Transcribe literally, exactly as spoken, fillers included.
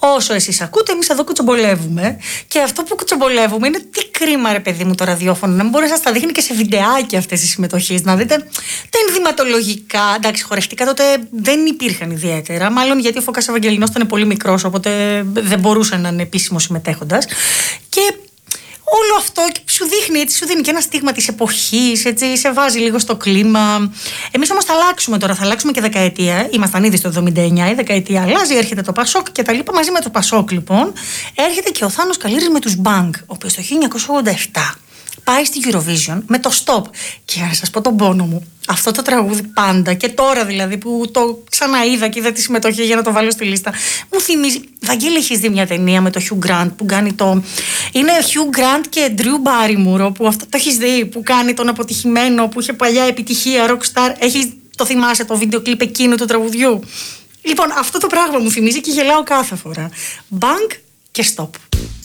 όσο εσείς ακούτε, εμείς εδώ κουτσομπολεύουμε. Και αυτό που κουτσομπολεύουμε είναι τι κρίμα, ρε παιδί μου, το ραδιόφωνο. Να μην μπορεί να σας τα δείχνει και σε βιντεάκι αυτές τις συμμετοχές. Να δείτε τα ενδυματολογικά. Εντάξει, χορευτικά τότε δεν υπήρχαν ιδιαίτερα. Μάλλον γιατί ο Φώκας Ευαγγελινός ήταν πολύ μικρός, οπότε δεν μπορούσε να είναι επίσημο συμμετέχοντας. Και όλο αυτό σου δείχνει, έτσι, σου δίνει και ένα στίγμα της εποχής, έτσι, σε βάζει λίγο στο κλίμα. Εμείς όμως θα αλλάξουμε τώρα, θα αλλάξουμε και δεκαετία. Ήμασταν ήδη στο εβδομήντα εννιά, η δεκαετία αλλάζει, έρχεται το Πασόκ και τα λοιπά. Μαζί με το Πασόκ, λοιπόν, έρχεται και ο Θάνος Καλήρης με τους Bang, ο οποίος το χίλια εννιακόσια ογδόντα επτά πάει στη Eurovision με το Stop. Και να σας πω τον πόνο μου, αυτό το τραγούδι πάντα και τώρα δηλαδή που το ξαναείδα και είδα τη συμμετοχή για να το βάλω στη λίστα, μου θυμίζει. Βαγγέλη, έχεις δει μια ταινία με το Hugh Grant που κάνει το. Είναι Hugh Grant και Drew Barrymore, που αυτό το έχεις δει, που κάνει τον αποτυχημένο που είχε παλιά επιτυχία, rockstar. Έχεις, το θυμάσαι το βίντεο κλιπ εκείνου του τραγουδιού? Λοιπόν, αυτό το πράγμα μου θυμίζει και γελάω κάθε φορά. Bang και Stop.